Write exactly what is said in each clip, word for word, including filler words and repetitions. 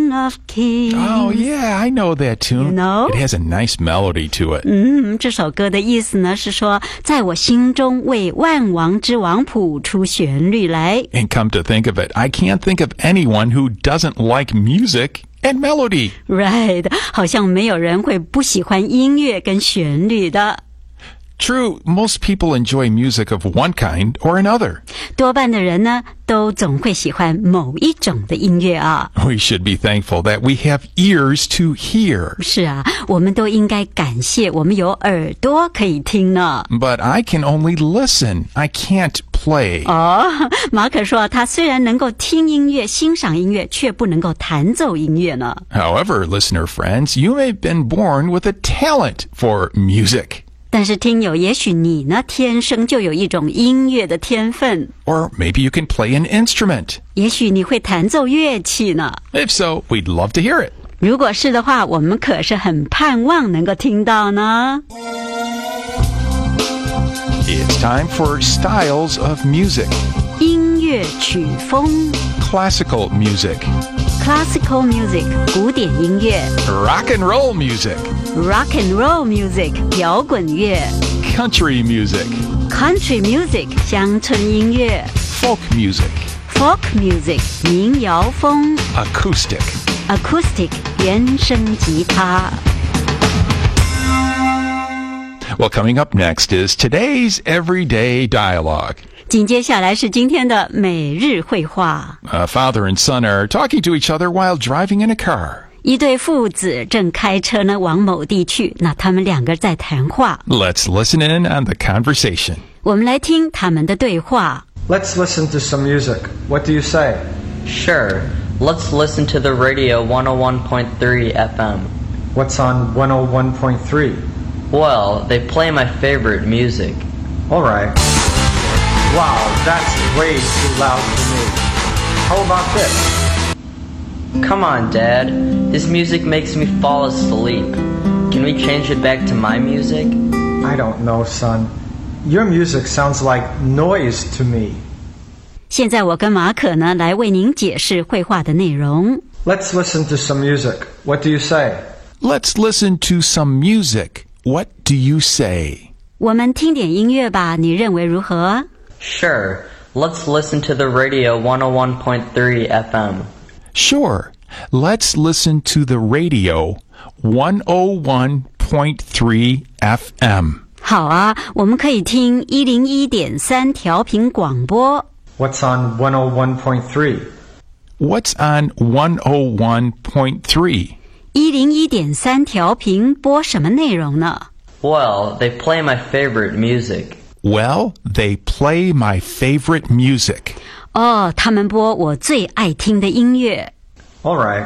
King of Kings. Oh, yeah, I know that tune. You know? It has a nice melody to it. 嗯，这首歌的意思呢是说，在我心中为万王之王谱出旋律来。 And come to think of it, I can't think of anyone who doesn't like music and melody. Right， 好像没有人会不喜欢音乐跟旋律的。 True, most people enjoy music of one kind or another. 多半的人呢，都总会喜欢某一种的音乐啊。 We should be thankful that we have ears to hear. 是啊，我们都应该感谢我们有耳朵可以听呢。 But I can only listen. I can't play. 哦，马可说他虽然能够听音乐、欣赏音乐，却不能够弹奏音乐呢。 However, listener friends, you may have been born with a talent for music. 但是听友，也许你呢天生就有一种音乐的天分， Or maybe you can play an instrument. 也许你会弹奏乐器呢。 If so, we'd love to hear it. 如果是的话，我们可是很盼望能够听到呢。 It's time for styles of music. 音乐曲风 Classical music. Classical music 古典音乐 Rock and roll music. Rock and roll music 摇滚乐 Country music. Country music 乡村音乐 Folk music. Folk music 民谣风 Acoustic. Acoustic 原声吉他。 Well, coming up next is today's everyday dialogue. 紧接下来是今天的每日绘画。 A father and son are talking to each other while driving in a car. 一对父子正开车呢往某地去，那他们两个在谈话。 Let's listen in on the conversation. 我们来听他们的对话。 Let's listen to some music. What do you say? Sure. Let's listen to the radio one oh one point three F M. What's on one oh one point three? Well, they play my favorite music. All right. Wow, that's way too loud for me. How about this? Come on, Dad. This music makes me fall asleep. Can we change it back to my music? I don't know, son. Your music sounds like noise to me. 现在我跟马可呢来为您解释绘画的内容。 Let's listen to some music. What do you say? Let's listen to some music. What do you say? 我们听点音乐吧，你认为如何？ Sure. Let's listen to the radio one oh one point three F M. Sure. Let's listen to the radio one oh one point three F M. 好啊，我们可以听一零一点三调频广播。 What's on one oh one point three? What's on one oh one point three? 一零一点三调频播什么内容呢？ Well, they play my favorite music. Well, they play my favorite music. 哦，他们播我最爱听的音乐。 All right.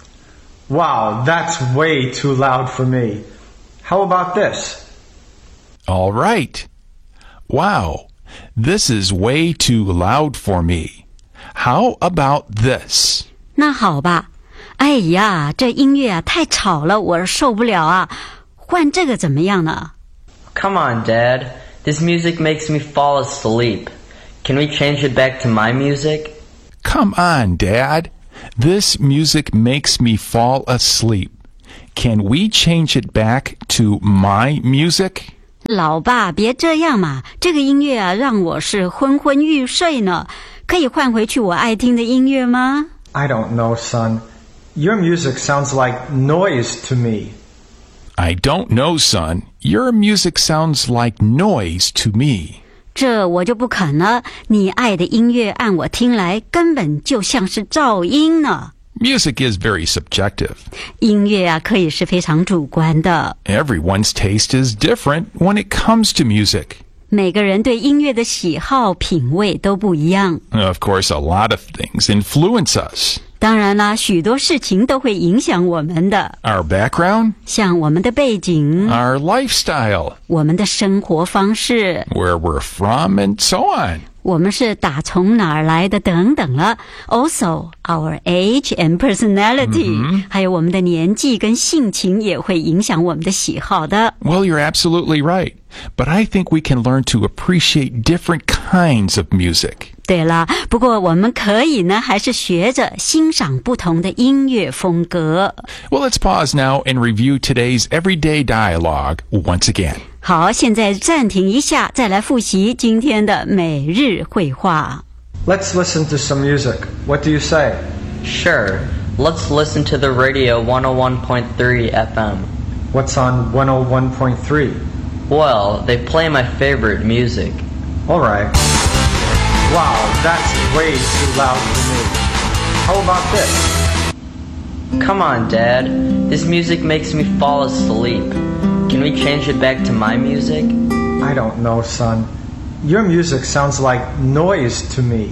Wow, that's way too loud for me. How about this? All right. Wow, this is way too loud for me. How about this? 那好吧，哎呀，这音乐啊太吵了，我受不了啊！换这个怎么样呢？ Come on, Dad. This music makes me fall asleep. Can we change it back to my music? Come on, Dad. This music makes me fall asleep. Can we change it back to my music? 老爸，别这样嘛，这个音乐啊让我是昏昏欲睡呢，可以换回去我爱听的音乐吗？ I don't know, son. Your music sounds like noise to me. I don't know, son. Your music sounds like noise to me. 这我就不肯了，你爱的音乐按我听来根本就像是噪音呢。 Music is very subjective. 音乐啊可以是非常主观的， Everyone's taste is different when it comes to music. 每个人对音乐的喜好品味都不一样。 Of course, a lot of things influence us. 当然啦，许多事情都会影响我们的， Our background, 像我们的背景、 our lifestyle, 我们的生活方式、 where we're from, and so on. 我们是打从哪儿来的等等了。Also, our age and personality， 还有我们的年纪跟性情也会影响我们的喜好的。 Well, you're absolutely right. But I think we can learn to appreciate different kinds of music. 对了，不过我们可以呢，还是学着欣赏不同的音乐风格。 Well, let's pause now and review today's everyday dialogue once again. 好，现在暂停一下，再来复习今天的每日会话。 Let's listen to some music. What do you say? Sure, let's listen to the radio one oh one point three F M. What's on one oh one point three? Well, they play my favorite music. All right. Wow, that's way too loud for me. How about this? Come on, Dad. This music makes me fall asleep. Can we change it back to my music? I don't know, son. Your music sounds like noise to me.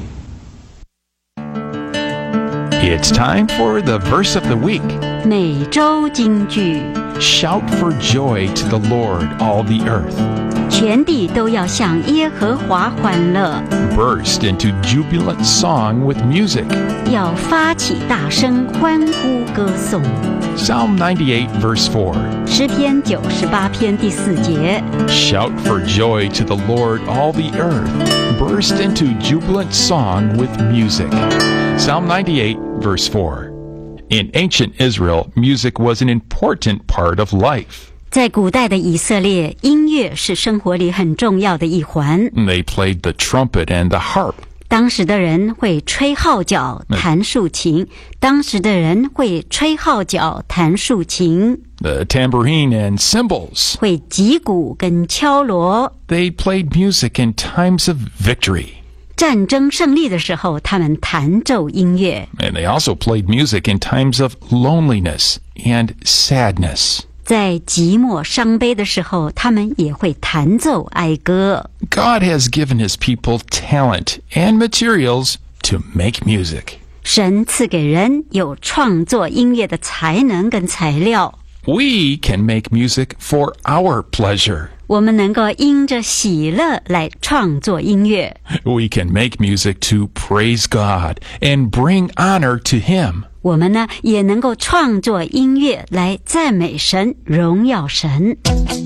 It's time for the verse of the week. 每周金句， Shout for joy to the Lord, all the earth. 全地都要向耶和华欢乐， Burst into jubilant song with music. 要发起大声欢呼歌颂。 Psalm ninety-eight, verse four. 诗篇九十八篇第四节， Shout for joy to the Lord, all the earth. Burst into jubilant song with music. Psalm ninety-eight, verse four. In ancient Israel, music was an important part of life. 在古代的以色列，音乐是生活里很重要的一环。 They played the trumpet and the harp. 当时的人会吹号角、弹竖琴。当时的人会吹号角、弹竖琴， The tambourine and cymbals. 会击鼓跟敲锣。 They played music in times of victory. 战争胜利的时候，他们弹奏音乐。 And they also played music in times of loneliness and sadness. 在寂寞伤悲的时候，他们也会弹奏哀歌。 God has given his people talent and materials to make music. 神赐给人有创作音乐的才能跟材料， We can make music for our pleasure. 我们能够因着喜乐来创作音乐。 We can make music to praise God and bring honor to him. 我们呢，也能够创作音乐来赞美神、荣耀神。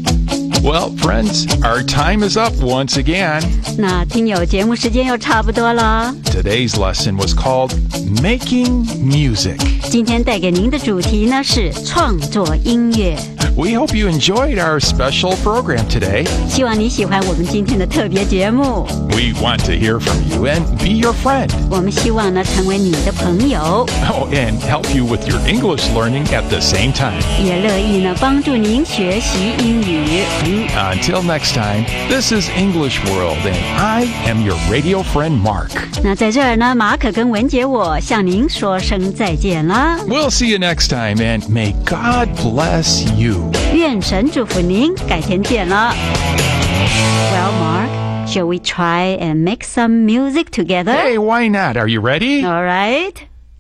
Well, friends, our time is up once again. 那听友节目时间又差不多了。 Today's lesson was called Making Music. 今天带给您的主题呢是创作音乐。 We hope you enjoyed our special program today. 希望你喜欢我们今天的特别节目。 We want to hear from you and be your friend. 我们希望呢成为你的朋友， Oh, and help you with your English learning at the same time. 也乐意呢帮助您学习英语。 Until next time, this is English World, and I am your radio friend, Mark. 那在这儿呢，马可跟文杰我向您说声再见啦。 We'll see you next time, and may God bless you. 愿神祝福您，改天见了。Well, Mark, shall we try and make some music together? Hey, why not? Are you ready? All right.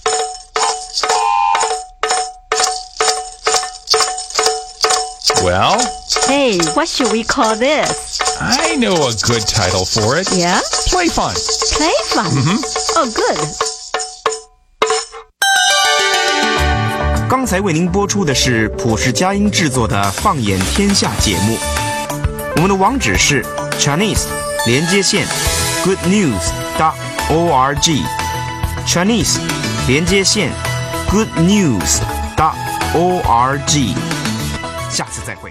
Well, Hey, what should we call this? I know a good title for it. Yeah? Play Fun. Play fun. Oh, good. 刚才为您播出的是普世佳音制作的《放眼天下》节目。我们的网址是 Chinese 连接线 good news dot org Chinese 连接线 good news dot org 下次再会。